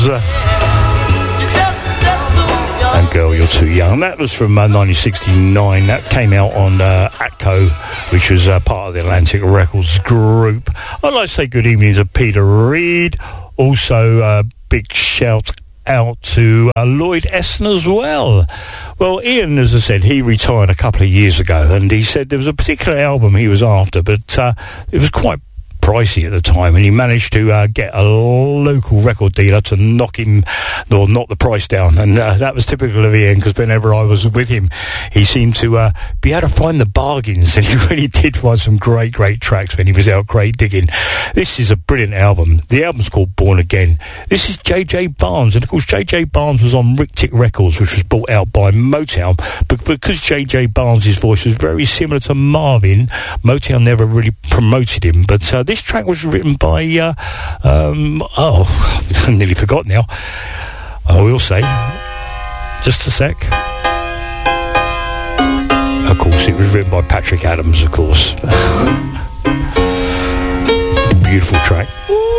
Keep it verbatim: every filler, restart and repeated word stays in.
Adams. And Girl, You're Too Young. That was from uh, nineteen sixty-nine. That came out on uh, Atco, which was uh, part of the Atlantic Records group. I'd like to say good evening to Peter Reid. Also, uh, big shout out to uh, Lloyd Essen as well. Well, Ian, as I said, he retired a couple of years ago, and he said there was a particular album he was after, but uh, it was quite pricey at the time, and he managed to uh, get a local record dealer to knock him or knock the price down, and uh, that was typical of Ian, because whenever I was with him, he seemed to uh, be able to find the bargains, and he really did find some great great tracks when he was out great digging. This is a brilliant album. The album's called Born Again. This is J J Barnes, and of course J J Barnes was on Rick Tick Records, which was bought out by Motown, but because J J Barnes' voice was very similar to Marvin, Motown never really promoted him. But uh, this track was written by uh, um, oh I nearly forgot now. I will say, just a sec. Of course, it was written by Patrick Adams, of course. Beautiful track. Ooh.